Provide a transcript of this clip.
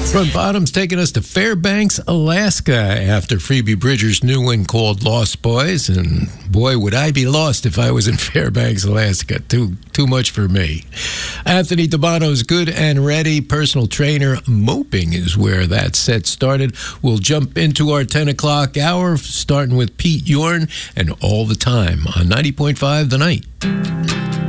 Front Bottom's taking us to Fairbanks, Alaska after Phoebe Bridgers' new one called Lost Boys. And boy, would I be lost if I was in Fairbanks, Alaska. Too much for me. Anthony Dabano's Good and Ready personal trainer. Moping is where that set started. We'll jump into our 10 o'clock hour, starting with Pete Yorn and All the Time on 90.5 The Night.